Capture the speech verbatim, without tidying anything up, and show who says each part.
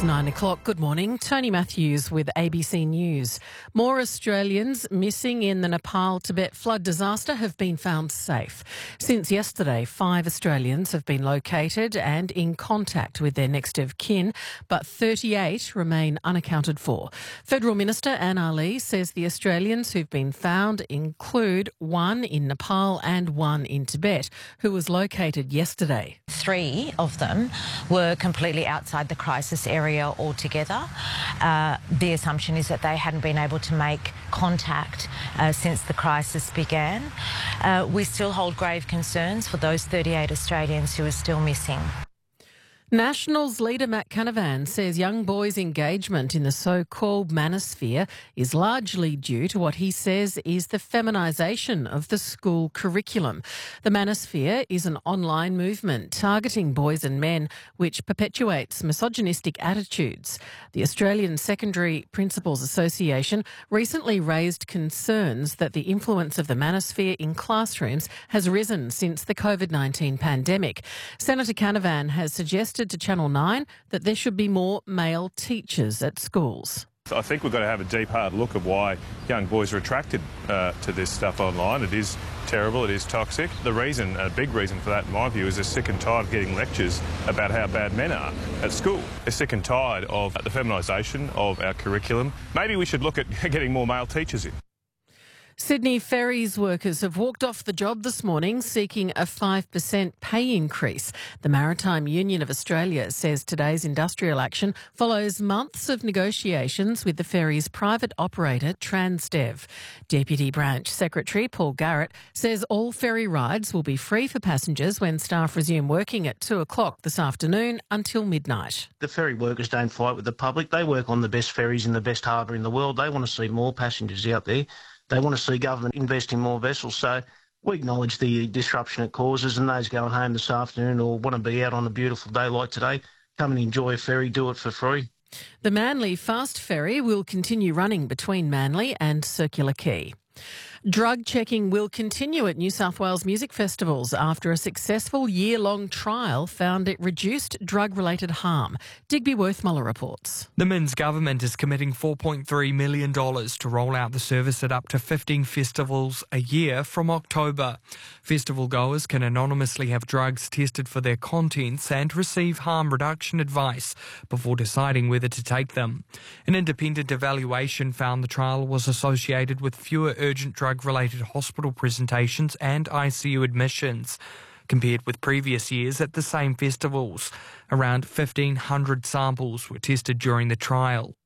Speaker 1: nine o'clock. Good morning. Tony Matthews with A B C News. More Australians missing in the Nepal-Tibet flood disaster have been found safe. Since yesterday, five Australians have been located and in contact with their next of kin, but thirty-eight remain unaccounted for. Federal Minister Anne Ali says the Australians who've been found include one in Nepal and one in Tibet, who was located yesterday.
Speaker 2: Three of them were completely outside the crisis area altogether. Uh, the assumption is that they hadn't been able to make contact uh, since the crisis began. Uh, we still hold grave concerns for those thirty-eight Australians who are still missing.
Speaker 1: Nationals leader Matt Canavan says young boys' engagement in the so-called manosphere is largely due to what he says is the feminisation of the school curriculum. The manosphere is an online movement targeting boys and men which perpetuates misogynistic attitudes. The Australian Secondary Principals Association recently raised concerns that the influence of the manosphere in classrooms has risen since the COVID nineteen pandemic. Senator Canavan has suggested to Channel nine that there should be more male teachers at schools.
Speaker 3: I think we've got to have a deep, hard look at why young boys are attracted uh, to this stuff online. It is terrible, it is toxic. The reason, a big reason for that in my view, is they're sick and tired of getting lectures about how bad men are at school. They're sick and tired of the feminisation of our curriculum. Maybe we should look at getting more male teachers in.
Speaker 1: Sydney Ferries workers have walked off the job this morning seeking a five percent pay increase. The Maritime Union of Australia says today's industrial action follows months of negotiations with the ferry's private operator Transdev. Deputy Branch Secretary Paul Garrett says all ferry rides will be free for passengers when staff resume working at two o'clock this afternoon until midnight.
Speaker 4: The ferry workers don't fight with the public. They work on the best ferries in the best harbour in the world. They want to see more passengers out there. They want to see government invest in more vessels. So we acknowledge the disruption it causes, and those going home this afternoon or want to be out on a beautiful day like today, come and enjoy a ferry, do it for free.
Speaker 1: The Manly Fast Ferry will continue running between Manly and Circular Quay. Drug checking will continue at New South Wales music festivals after a successful year-long trial found it reduced drug-related harm. Digby Worthmuller reports.
Speaker 5: The Minns government is committing four point three million dollars to roll out the service at up to fifteen festivals a year from October. Festival goers can anonymously have drugs tested for their contents and receive harm reduction advice before deciding whether to take them. An independent evaluation found the trial was associated with fewer urgent drug related hospital presentations and I C U admissions. Compared with previous years at the same festivals, around fifteen hundred samples were tested during the trial.